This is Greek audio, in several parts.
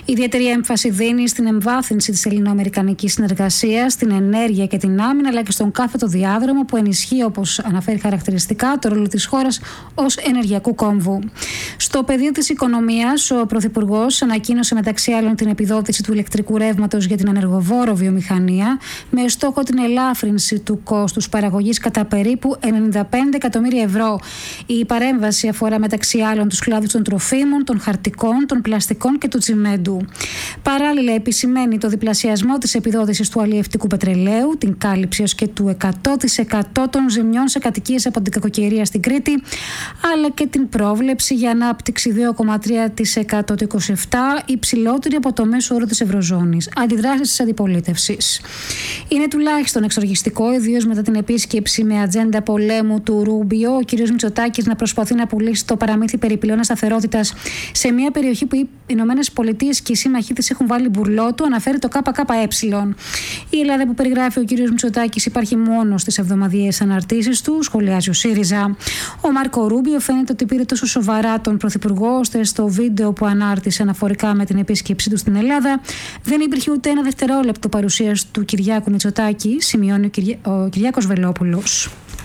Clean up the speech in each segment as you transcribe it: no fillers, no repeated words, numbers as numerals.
Ιδιαίτερη έμφαση δίνει στην εμβάθυνση της ελληνοαμερικανικής συνεργασίας, στην ενέργεια και την άμυνα, αλλά και στον κάθετο διάδρομο που ενισχύει, όπως αναφέρει χαρακτηριστικά, το ρόλο της χώρας ως ενεργειακού κόμβου. Στο πεδίο της οικονομίας, ο Πρωθυπουργός ανακοίνωσε μεταξύ άλλων την επιδότηση του ηλεκτρικού ρεύματος για την ενεργοβόρο βιομηχανία, με στόχο την ελάφρυνση του κόστους παραγωγής κατά περίπου 95 εκατομμύρια ευρώ. Η παρέμβαση αφορά μεταξύ άλλων τους κλάδους των τροφίμων, των χαρτικών, των πλαστικών και του τσιμέντου. Παράλληλα, επισημαίνει το διπλασιασμό της επιδότησης του αλλιευτικού πετρελαίου, την κάλυψη ως και του 100% των ζημιών σε κατοικίες από την κακοκαιρία στην Κρήτη, αλλά και την πρόβλεψη για ανάπτυξη 2,3% το 2027, υψηλότερη από το μέσο όρο της Ευρωζώνης. Αντιδράσεις της αντιπολίτευσης. Είναι τουλάχιστον εξοργιστικό, ιδίως μετά την επίσκεψη με ατζέντα πολέμου του Ρούμπιο, ο κ. Μητσοτάκης να προσπαθεί να πουλήσει το παραμύθι περί πυλώνα σταθερότητας σε μια περιοχή που οι Ηνωμένες Πολιτείες και οι σύμμαχοί της έχουν βάλει μπουρλό του, αναφέρει το ΚΚΕ. Η Ελλάδα που περιγράφει ο κ. Μητσοτάκης υπάρχει μόνο στις εβδομαδιαίες αναρτήσεις του, σχολιάζει ο ΣΥΡΙΖΑ. Ο Μάρκο Ρούμπιο φαίνεται ότι πήρε τόσο σοβαρά τον Πρωθυπουργό, ώστε στο βίντεο που ανάρτησε αναφορικά με την επίσκεψή του στην Ελλάδα δεν υπήρχε ούτε ένα δευτερόλεπτο παρουσίας του Κυριάκου Μητσοτάκη, σημειώνει ο Κυριάκος Βελόπουλος.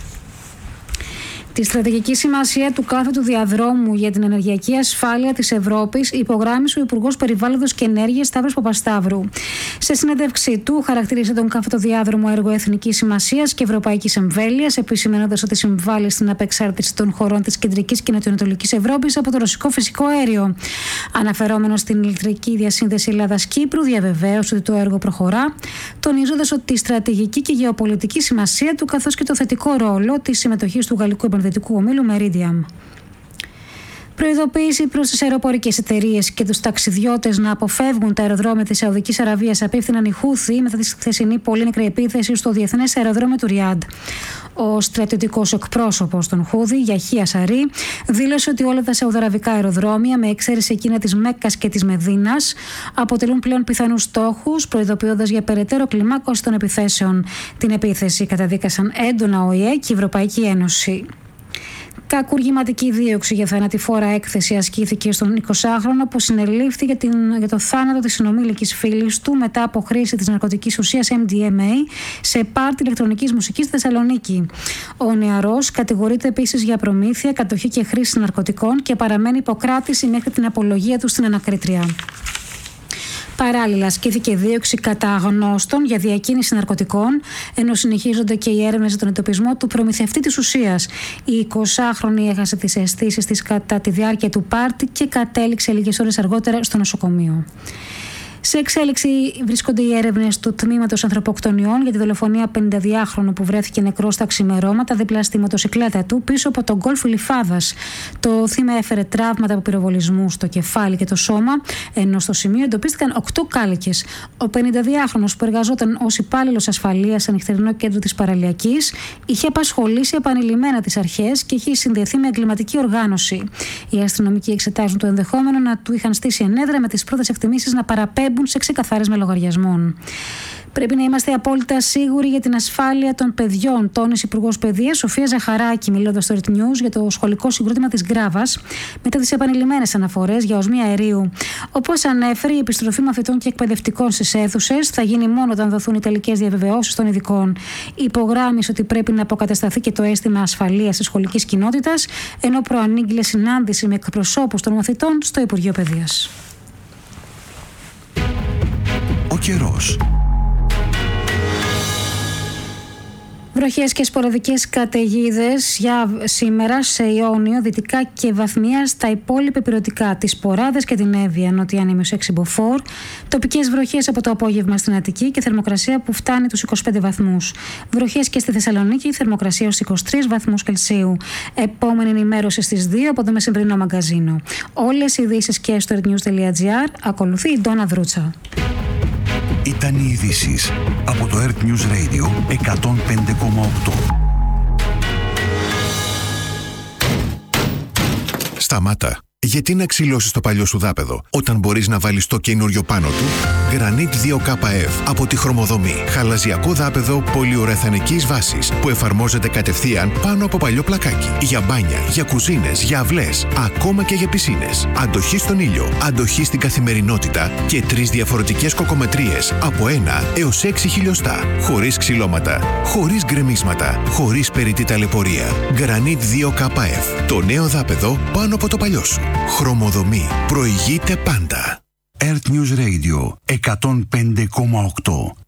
Τη στρατηγική σημασία του κάθετου διαδρόμου για την ενεργειακή ασφάλεια της Ευρώπης υπογράμμισε ο Υπουργός Περιβάλλοντος και Ενέργειας Σταύρος Παπασταύρου. Σε συνέντευξή του, χαρακτήρισε τον κάθετο διάδρομο έργο εθνικής σημασίας και ευρωπαϊκής εμβέλειας, επισημαίνοντας ότι συμβάλλει στην απεξάρτηση των χωρών της κεντρικής και νοτιοανατολικής Ευρώπης από το ρωσικό φυσικό αέριο. Αναφερόμενος στην ηλεκτρική διασύνδεση Ελλάδα-Κύπρου, διαβεβαίωσε ότι το έργο προχωρά, τονίζοντας ότι η στρατηγική και γεωπολιτική σημασία του, καθώς και το θετικό ρόλο της συμμετοχής του γαλλικού επενδυτικού ομίλου Meridiam. Προειδοποίηση προς τις αεροπορικές εταιρείες και τους ταξιδιώτες να αποφεύγουν τα αεροδρόμια της Σαουδικής Αραβίας απίφθηναν οι Χούθι μετά τη χθεσινή πολύ νεκρή επίθεση στο διεθνές αεροδρόμιο του Ριάντ. Ο στρατιωτικός εκπρόσωπος των Χούθι, Γιαχία Σαρί, δήλωσε ότι όλα τα σαουδαραβικά αεροδρόμια, με εξαίρεση εκείνα της Μέκκας και της Μεδίνας, αποτελούν πλέον πιθανούς στόχους, προειδοποιώντας για περαιτέρω κλιμάκωση των επιθέσεων. Την επίθεση καταδίκασαν έντονα ο ΟΗΕ και η Ευρωπαϊκή Ένωση. Κακουργηματική δίωξη για θανατηφόρα έκθεση ασκήθηκε στον 20χρονο που συνελήφθη για το θάνατο της συνομήλικης φίλης του μετά από χρήση της ναρκωτικής ουσίας MDMA σε πάρτι ηλεκτρονικής μουσικής στη Θεσσαλονίκη. Ο νεαρός κατηγορείται επίσης για προμήθεια, κατοχή και χρήση ναρκωτικών και παραμένει υποκράτηση μέχρι την απολογία του στην ανακρίτρια. Παράλληλα, ασκήθηκε δίωξη κατά αγνώστων για διακίνηση ναρκωτικών, ενώ συνεχίζονται και οι έρευνες για τον εντοπισμό του προμηθευτή της ουσίας. Η 20χρονη έχασε τις αισθήσεις της κατά τη διάρκεια του πάρτι και κατέληξε λίγες ώρες αργότερα στο νοσοκομείο. Σε εξέλιξη βρίσκονται οι έρευνες του Τμήματος Ανθρωποκτονιών για τη δολοφονία 52χρονου που βρέθηκε νεκρός στα ξημερώματα δίπλα στη μοτοσικλέτα του πίσω από τον γκολφ Λιφάδας. Το θύμα έφερε τραύματα από πυροβολισμού στο κεφάλι και το σώμα, ενώ στο σημείο εντοπίστηκαν 8 κάλικες. Ο 52χρονος που εργαζόταν ως υπάλληλος ασφαλείας σε νυχτερινό κέντρο της Παραλιακής είχε απασχολήσει επανειλημμένα τις αρχές και είχε συνδεθεί με εγκληματική οργάνωση. Οι αστυνομικοί εξετάζουν το ενδεχόμενο να του είχαν στήσει ενέδρα με τις πρώτες εκτιμήσεις να παραπέμπουν σε ξεκαθάρισμα λογαριασμών. Πρέπει να είμαστε απόλυτα σίγουροι για την ασφάλεια των παιδιών, τόνισε Υπουργός Παιδείας Σοφία Ζαχαράκη, μιλώντας στο RT News για το σχολικό συγκρότημα της Γκράβας, μετά τις επανειλημμένες αναφορές για οσμία αερίου. Όπως ανέφερε, η επιστροφή μαθητών και εκπαιδευτικών στις αίθουσες θα γίνει μόνο όταν δοθούν οι τελικές διαβεβαιώσεις των ειδικών. Υπογράμμισε ότι πρέπει να αποκατασταθεί και το αίσθημα ασφαλείας της σχολικής κοινότητας, ενώ προανήγγειλε συνάντηση με εκπροσώπους των μαθητών στο Υπουργείο Παιδείας. Ο καιρός. Βροχές και σποραδικές καταιγίδες για σήμερα σε Ιόνιο, Δυτικά και Βαθμία στα υπόλοιπα ηπειρωτικά, τις Ποράδες και την Εύβοια, νότια -6 μποφόρ. Τοπικές βροχές από το απόγευμα στην Αττική και θερμοκρασία που φτάνει τους 25 βαθμούς. Βροχές και στη Θεσσαλονίκη, θερμοκρασία ως 23 βαθμούς Κελσίου. Επόμενη ενημέρωση στις 2 από το μεσημβρινό μαγκαζίνο. Όλες οι ειδήσεις και στο rtnews.gr. Ακολουθεί η Ντόνα Δρούτσα. Ήταν οι ειδήσεις από το Earth News Radio 105,8. Σταμάτα. Γιατί να ξυλώσεις το παλιό σου δάπεδο όταν μπορείς να βάλεις το καινούριο πάνω του? Granit 2KF από τη Χρωμοδομή. Χαλαζιακό δάπεδο πολυουρεθανικής βάσης που εφαρμόζεται κατευθείαν πάνω από παλιό πλακάκι. Για μπάνια, για κουζίνες, για αυλές, ακόμα και για πισίνες. Αντοχή στον ήλιο, αντοχή στην καθημερινότητα και 3 διαφορετικές κοκομετρίες από 1 έως 6 χιλιοστά. Χωρίς ξυλώματα, χωρίς γκρεμίσματα, χωρίς περιττή ταλαιπωρία. Granit 2KF. Το νέο δάπεδο πάνω από το παλιό σου. Χρωμοδομή. Προηγείται πάντα. Earth News Radio 105,8.